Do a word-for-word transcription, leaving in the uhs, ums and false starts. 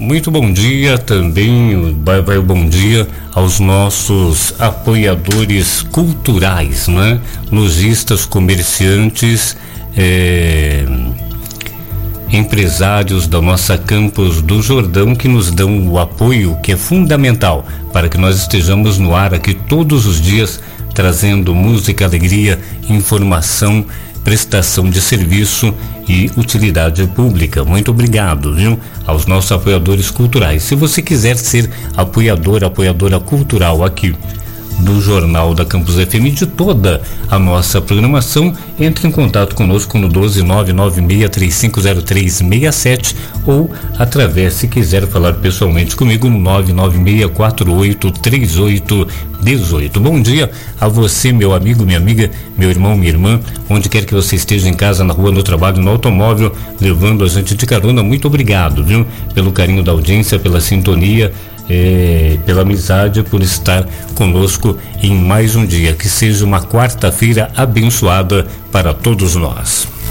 Muito bom dia também, vai, vai o bom dia aos nossos apoiadores culturais, né? Lojistas, comerciantes, é, empresários da nossa Campos do Jordão que nos dão o apoio que é fundamental para que nós estejamos no ar aqui todos os dias trazendo música, alegria, informação, prestação de serviço e utilidade pública. Muito obrigado, viu, aos nossos apoiadores culturais. Se você quiser ser apoiador, apoiadora cultural aqui do Jornal da Campus F M, de toda a nossa programação, entre em contato conosco no doze nove nove seis três cinco zero três seis sete ou através, se quiser falar pessoalmente comigo, no nove nove seis quatro oito três oito um oito. Bom dia a você, meu amigo, minha amiga, meu irmão, minha irmã, onde quer que você esteja, em casa, na rua, no trabalho, no automóvel, levando a gente de carona. Muito obrigado, viu, pelo carinho da audiência, pela sintonia, É, pela amizade, por estar conosco em mais um dia. Que seja uma quarta-feira abençoada para todos nós.